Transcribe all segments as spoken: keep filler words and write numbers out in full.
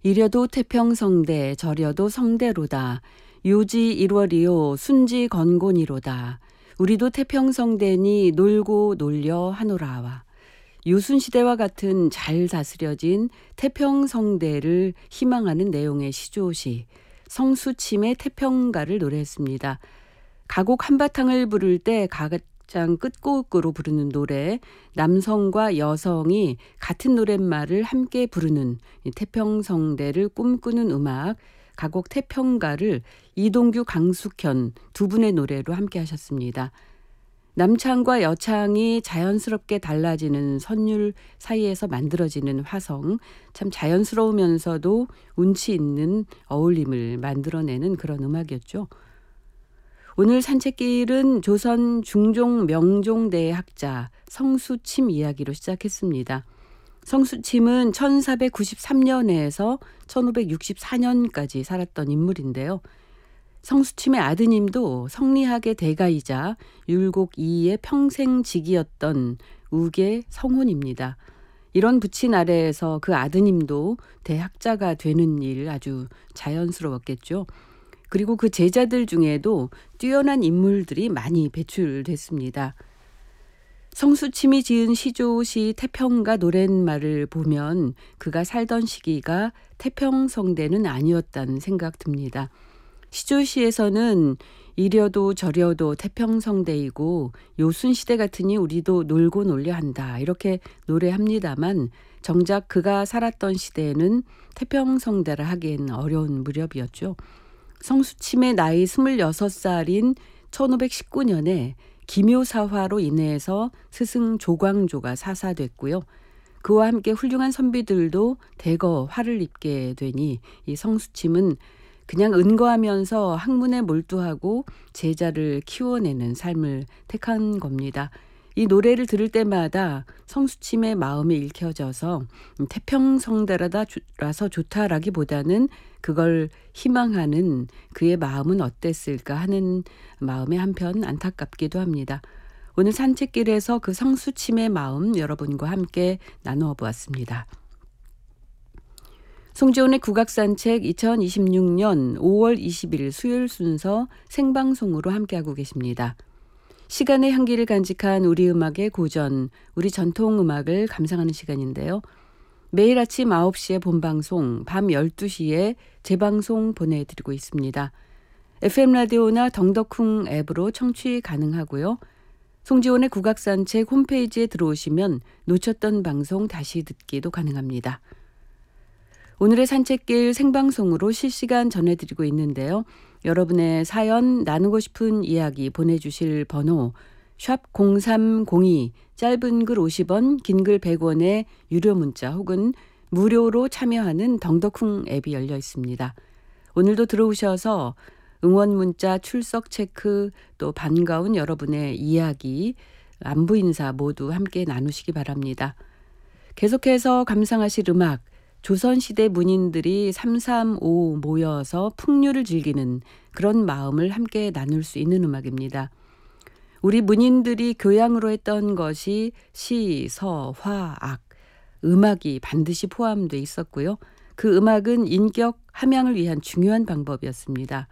이려도 태평성대 저려도 성대로다. 요지 일월이요 순지 건곤이로다. 우리도 태평성대니 놀고 놀려 하노라와. 요순시대와 같은 잘 다스려진 태평성대를 희망하는 내용의 시조시 성수침의 태평가를 노래했습니다. 가곡 한바탕을 부를 때 가장 끝곡으로 부르는 노래, 남성과 여성이 같은 노랫말을 함께 부르는 태평성대를 꿈꾸는 음악, 가곡 태평가를 이동규, 강숙현 두 분의 노래로 함께 하셨습니다. 남창과 여창이 자연스럽게 달라지는 선율 사이에서 만들어지는 화성, 참 자연스러우면서도 운치 있는 어울림을 만들어내는 그런 음악이었죠. 오늘 산책길은 조선 중종 명종대의 학자 성수침 이야기로 시작했습니다. 성수침은 천사백구십삼 년에서 천오백육십사 년까지 살았던 인물인데요. 성수침의 아드님도 성리학의 대가이자 율곡 이이의 평생직이었던 우계 성훈입니다. 이런 부친 아래에서 그 아드님도 대학자가 되는 일 아주 자연스러웠겠죠. 그리고 그 제자들 중에도 뛰어난 인물들이 많이 배출됐습니다. 성수침이 지은 시조시 태평가 노랫말을 보면 그가 살던 시기가 태평성대는 아니었다는 생각 듭니다. 시조시에서는 이려도 저려도 태평성대이고 요순시대 같으니 우리도 놀고 놀려 한다 이렇게 노래합니다만 정작 그가 살았던 시대에는 태평성대라 하기엔 어려운 무렵이었죠. 성수침의 나이 스물여섯 살인 천오백십구 년에 기묘사화로 인해서 스승 조광조가 사사됐고요. 그와 함께 훌륭한 선비들도 대거 화를 입게 되니 이 성수침은 그냥 은거하면서 학문에 몰두하고 제자를 키워내는 삶을 택한 겁니다. 이 노래를 들을 때마다 성수침의 마음이 읽혀져서 태평성대라서 좋다라기보다는 그걸 희망하는 그의 마음은 어땠을까 하는 마음에 한편 안타깝기도 합니다. 오늘 산책길에서 그 성수침의 마음 여러분과 함께 나누어 보았습니다. 송지온의 국악산책 이천이십육 년 오월 이십일 수요일 순서 생방송으로 함께하고 계십니다. 시간의 향기를 간직한 우리 음악의 고전, 우리 전통음악을 감상하는 시간인데요. 매일 아침 아홉 시에 본방송, 밤 열두 시에 재방송 보내드리고 있습니다. 에프엠 라디오나 덩덕쿵 앱으로 청취 가능하고요. 송지온의 국악산책 홈페이지에 들어오시면 놓쳤던 방송 다시 듣기도 가능합니다. 오늘의 산책길 생방송으로 실시간 전해드리고 있는데요. 여러분의 사연 나누고 싶은 이야기 보내주실 번호 샵 공삼공이 짧은 글 오십 원 긴 글 백 원의 유료 문자 혹은 무료로 참여하는 덩덕쿵 앱이 열려 있습니다. 오늘도 들어오셔서 응원 문자 출석 체크 또 반가운 여러분의 이야기 안부 인사 모두 함께 나누시기 바랍니다. 계속해서 감상하실 음악 조선시대 문인들이 삼삼오오 모여서 풍류를 즐기는 그런 마음을 함께 나눌 수 있는 음악입니다. 우리 문인들이 교양으로 했던 것이 시, 서, 화, 악, 음악이 반드시 포함되어 있었고요. 그 음악은 인격 함양을 위한 중요한 방법이었습니다.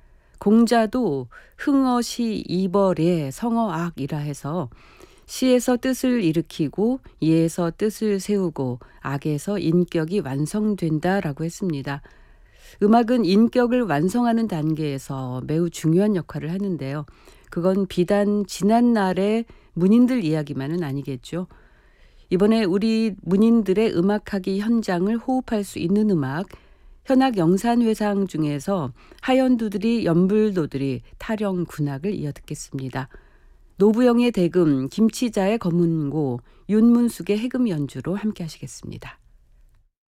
공자도 흥어시 이벌의 성어악이라 해서 시에서 뜻을 일으키고 이에서 뜻을 세우고 악에서 인격이 완성된다라고 했습니다. 음악은 인격을 완성하는 단계에서 매우 중요한 역할을 하는데요. 그건 비단 지난날의 문인들 이야기만은 아니겠죠. 이번에 우리 문인들의 음악하기 현장을 호흡할 수 있는 음악, 현악 영산회상 중에서 하연두들이 연불도들이 타령 군악을 이어 듣겠습니다. 노부영의 대금, 김치자의 검은고, 윤문숙의 해금 연주로 함께 하시겠습니다.